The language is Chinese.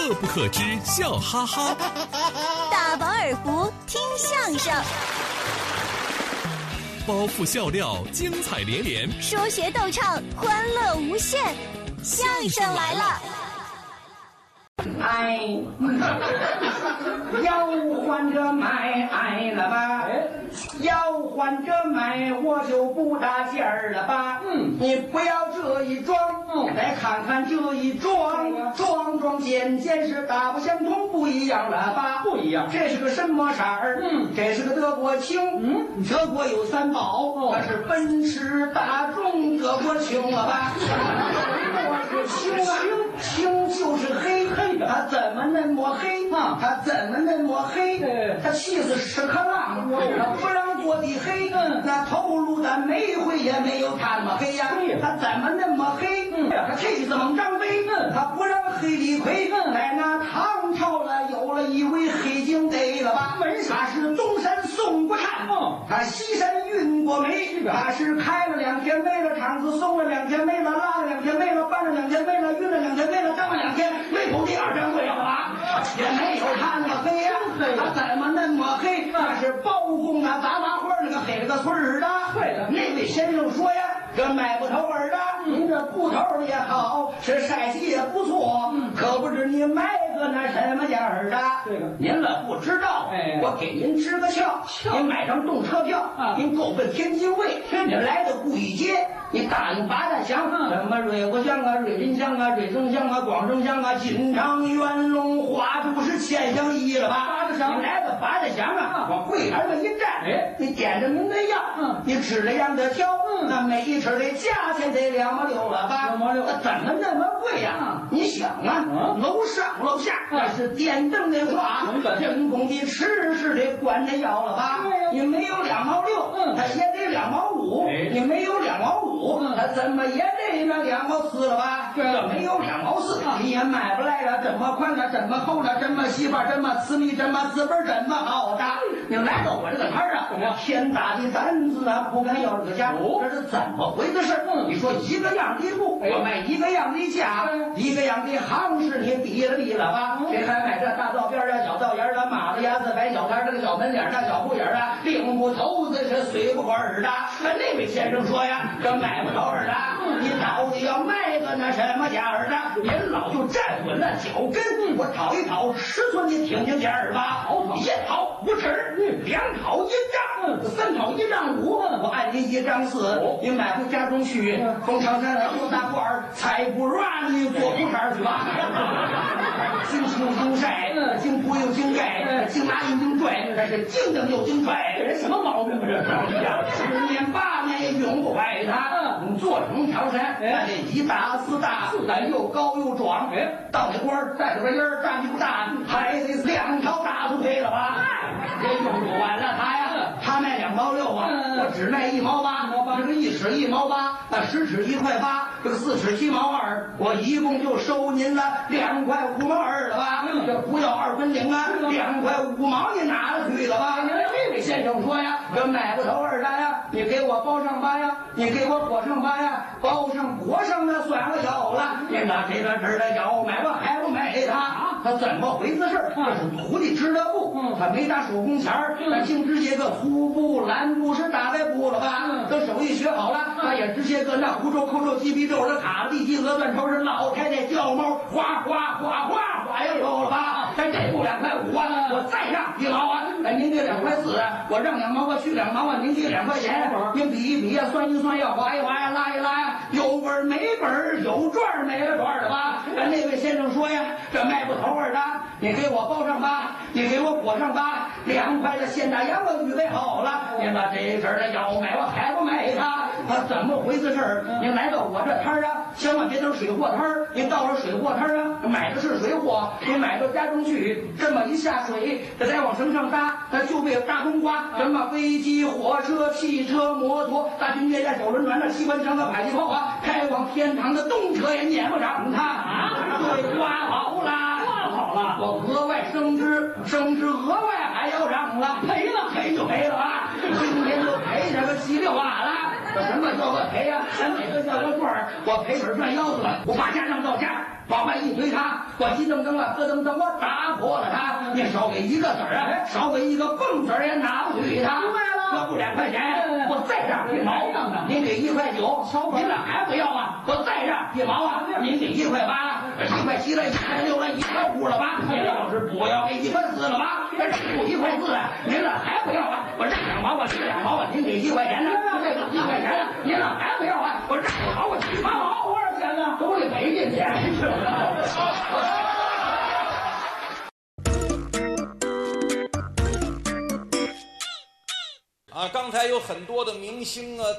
乐不可支，笑哈哈。 大饱耳福，听相声。 包袱笑料，精彩连连； 说学逗唱，欢乐无限。相声来了！ 哎，要换着买了吧？要换着买，我就不搭劲儿了吧？你不要这一装，来看看这一装，装件是大不相同，不一样了吧？不一样。这是个什么色儿？这是个德国青。德国有三宝，它是奔驰、大众、德国青了吧？我是青啊，青就是黑。他怎么那么黑？他怎么那么黑？他气死屎壳郎，他不让过的黑。那头颅的煤灰也没有他那么黑呀。他怎么那么黑？他气死猛张飞，他不让黑李逵。在那唐朝了，有了一位黑警队了吧？他是东山宋国汉，他西山运过煤，他是开了2天煤了，厂子松了2天煤了，拉了2天煤了，搬了2天煤了，运了2天煤了，当了2天煤土地2掌柜了吧？也没有他那么黑呀，他怎么那么黑？那是包公啊，杂花花那个黑了个村儿的。那位先生说呀，这买不头儿的，您这布头也好，是晒洗也不错，可不知你买个那什么样儿的？您了不知道，我给您支个窍，您买张动车票，您够奔天津卫，您来到顾义街，你打听八大乡，什么瑞国乡啊、瑞林乡啊、瑞增乡啊、广正乡啊、锦昌、元龙、花都是千乡一了吧？你来到八大乡啊，往柜台上一站，你点着您的药，你指着样的挑，那每一尺的价钱得2毛6了吧？2毛6，怎么那么贵呀？你想啊，楼上楼下那是电灯的话，人工的吃是得管着药了吧？你没有2毛6，他也得2毛5，你没有2毛5，他怎么也得那2毛4了吧？这没有2毛4，你也买不来了。这么宽了，这么厚了，这么细吧，这么私密，这么资本，这么好的。你来到我这个摊儿啊，天大的胆子啊，不敢要这个价，这是怎么回事？你说一个样的布，我卖一个样的价，一个样的行市，你比了吧？谁还买这大道边啊、小道沿的、马子牙子、白小摊这个小门脸的、小布眼啊、领不头子是随不管的？那位先生说呀，这买不着耳的，你到底要卖个那什么价儿的？您老就站稳了脚跟，我讨一讨尺寸，你听听价儿吧。1讨5尺，2讨1丈，3讨1丈5，我按您1丈4，您买回家中去，从长山来多大罐儿，才不软你做裤衩去吧。经出经晒，经铺又经盖，经拉又经拽，这是经蹬又经拽，这什么毛病啊？这10年8年也用不坏它。做成条山，那得1大4大，4大又高又壮。到那官儿带着个烟儿，站起不大，还得2条大腿腿了吧？这用不完了他呀，他卖2毛6啊，我只卖1毛8，这个1尺1毛8，那10尺1块8，这个4尺7毛2，我一共就收您了2块5毛2了吧？这不要2分领啊，2块5毛你拿了去了吧？这位先生说呀，这买不头2单呀，你给我包上8呀，你给我裹上8呀，包上裹上那算了有了，您拿这个这的要买我还不买他？他怎么回事？这是徒弟织的布，他没打手工钱儿，他净织些个粗布、蓝布是大白布了吧？等手艺学好了，他也织些个那胡皱、扣皱、鸡皮皱的卡地鸡鹅断头是老太太掉毛，哗哗哗哗哗也有了吧？咱这布2块5啊，我再让1毛啊，您给2块4，我让2毛，我去2毛啊，您给2块钱，您比一比呀，算一算呀，划一划呀，拉一拉呀，有本没本，有赚没了赚的吧？那位先生说呀，这卖不头的，你给我包上8，你给我裹上8，2块的现大洋我预备好了，您把这事儿的要买我还不买他？他怎么回事？您来到我这摊儿啊，千万别等水货摊儿，您到了水货摊儿啊，买的是水货，您买到家中去，这么一下水，这再往绳上搭，它就被大冬瓜，什么飞机、火车、汽车、摩托、大军舰呀、小轮船的机关枪的迫击炮啊，开往天堂的动车也撵不上它啊！对，刮好了，我额外升职，额外还要涨了，赔就赔了啊！今天就赔这个7、6瓦了。什么叫个赔呀？咱哪个叫个赚？我赔本赚腰子了，我把价让到价。 往外一推他，我急噔噔啊，咯噔噔，我打破了他。你少给一个子儿啊，少给一个蹦子儿也拿不去他。 明白了， 要不2块钱，我再让1毛。您给1块9，您这还不要啊？我再让1毛啊！您给1块8，1块7了，1块6了，1块5了吧？您要是不要给1块4了吧？这不1块4了，您这还不要啊？我让2毛，我给2毛啊！您给1块钱呢？这个1块钱呢？您这还不要啊？我让2毛，我7毛，多少钱呢？都得给进钱，是不是？ 刚才有很多的明星啊。